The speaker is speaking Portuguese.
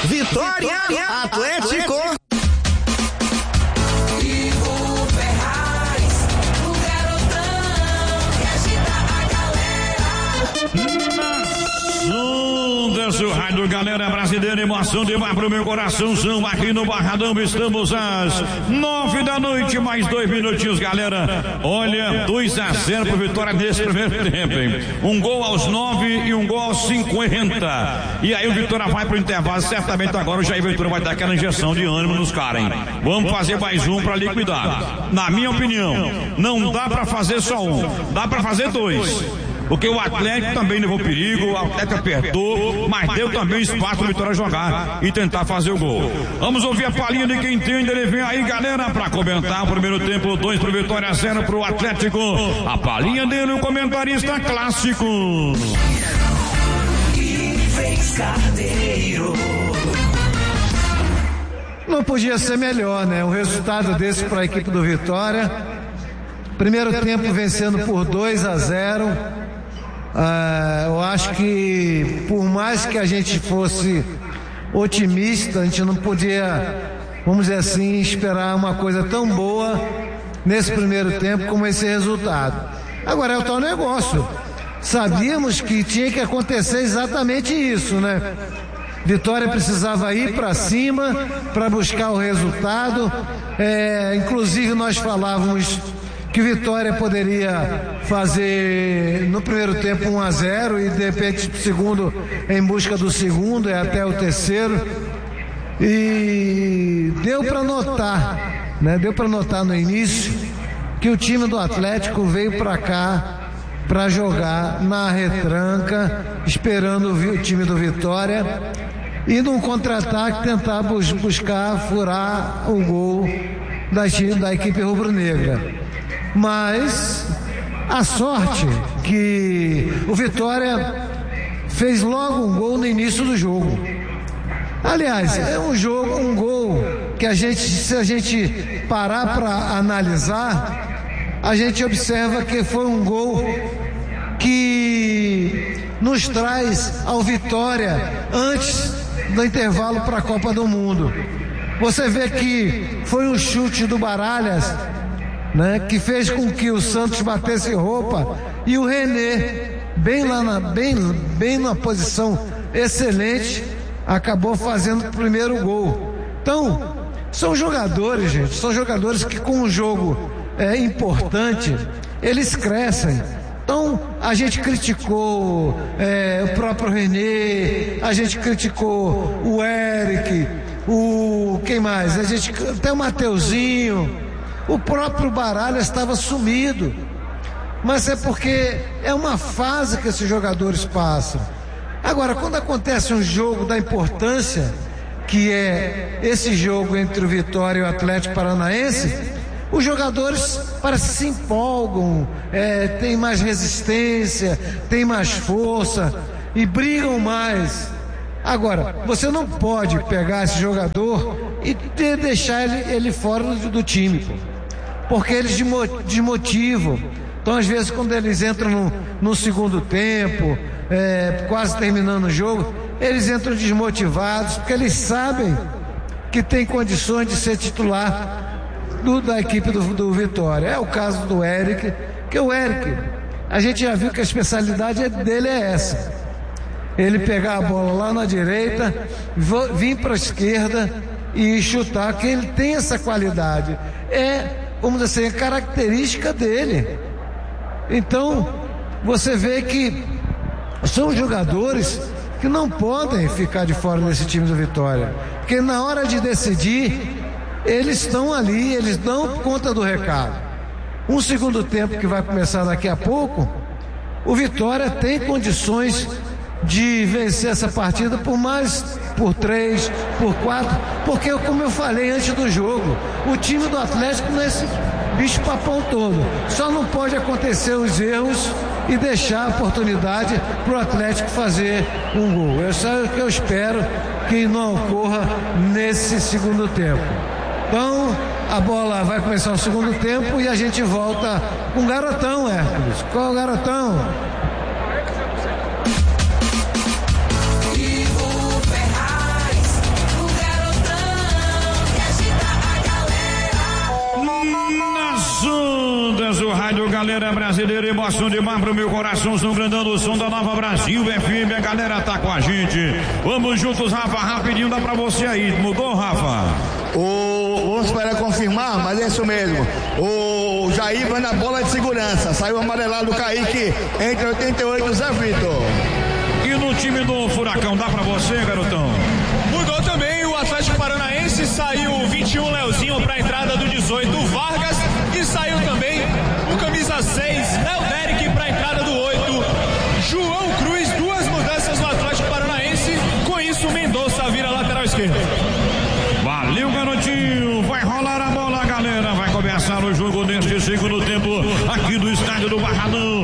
Vitória Atlético. Seu rádio, galera brasileira, emoção demais pro meu coração, são aqui no Barradão, estamos às 9 da noite, mais 2 minutinhos, galera. Olha, 2-0 pro Vitória nesse primeiro tempo, hein? Um gol aos 9 e um gol aos 50. E aí o Vitória vai pro intervalo, certamente agora o Jair Ventura vai dar aquela injeção de ânimo nos caras, hein? Vamos fazer mais um pra liquidar. Na minha opinião, não dá pra fazer só um, dá pra fazer 2. Porque o Atlético também levou perigo, o Atlético apertou, mas deu também espaço para o Vitória jogar e tentar fazer o gol. Vamos ouvir a palhinha de quem entende, ele vem aí, galera, para comentar o primeiro tempo, 2 para o Vitória, 0 para o Atlético. A palhinha dele, o comentarista clássico. Não podia ser melhor, né? Um resultado desse para a equipe do Vitória. Primeiro tempo vencendo por 2-0. Eu acho que por mais que a gente fosse otimista, a gente não podia, vamos dizer assim, esperar uma coisa tão boa nesse primeiro tempo como esse resultado. Agora é o tal negócio. Sabíamos que tinha que acontecer exatamente isso, né? Vitória precisava ir para cima para buscar o resultado. Inclusive nós falávamos que Vitória poderia fazer no primeiro tempo 1-0 e de repente segundo em busca do segundo e até o terceiro, e deu para notar, né? Deu para notar no início que o time do Atlético veio para cá para jogar na retranca, esperando o time do Vitória e num contra-ataque tentar buscar furar o gol da equipe rubro-negra. Mas a sorte que o Vitória fez logo um gol no início do jogo. Aliás, é um gol que se a gente parar para analisar, a gente observa que foi um gol que nos traz ao Vitória antes do intervalo para a Copa do Mundo. Você vê que foi um chute do Baralhas, né, que fez com que o Santos batesse roupa, e o René, bem na posição excelente, acabou fazendo o primeiro gol. Então, são jogadores, gente, que com um jogo importante, eles crescem. Então, a gente criticou o próprio René, a gente criticou o Eric, quem mais? Até o Mateuzinho. O próprio Baralha estava sumido, mas é porque é uma fase que esses jogadores passam. Agora, quando acontece um jogo da importância, que é esse jogo entre o Vitória e o Atlético Paranaense, os jogadores parece que se empolgam, tem mais resistência, tem mais força e brigam mais. Agora, você não pode pegar esse jogador e deixar ele fora do time, pô. Porque eles desmotivam. Então, às vezes, quando eles entram no segundo tempo, quase terminando o jogo, eles entram desmotivados, porque eles sabem que tem condições de ser titular da equipe do Vitória. É o caso do Eric, que o Eric, a gente já viu que a especialidade dele é essa. Ele pegar a bola lá na direita, vir para a esquerda e chutar, que ele tem essa qualidade. Vamos dizer assim, a característica dele. Então, você vê que são jogadores que não podem ficar de fora desse time do Vitória, porque na hora de decidir, eles estão ali, eles dão conta do recado. Um segundo tempo que vai começar daqui a pouco, o Vitória tem condições de vencer essa partida por 3, por 4, porque como eu falei antes do jogo, o time do Atlético não é esse bicho papão todo. Só não pode acontecer os erros e deixar a oportunidade para o Atlético fazer um gol. Isso é o que eu espero que não ocorra nesse segundo tempo. Então, a bola vai começar o segundo tempo e a gente volta com o Garotão, Hércules. Qual é o Garotão? galera brasileira, emoção demais pro meu coração, estão grandando o som da Nova Brasil FM, a galera tá com a gente. Vamos juntos, Rafa, rapidinho, dá pra você aí. Mudou, Rafa? Vamos esperar confirmar, mas é isso mesmo. O Jair vai na bola de segurança. Saiu amarelado do Kaique entre 88 e o Zé Vitor. E no time do Furacão, dá pra você, garotão? Mudou também o Atlético Paranaense, saiu o 21 Leozinho pra entrada do 18 Vargas e saiu também o camisa 6 Léo Derek pra entrada do 8 João Cruz. Duas mudanças no Atlético Paranaense, com isso Mendonça vira lateral esquerdo. Valeu, garotinho, vai rolar a bola, galera, vai começar o jogo neste segundo tempo aqui do estádio do Barradão.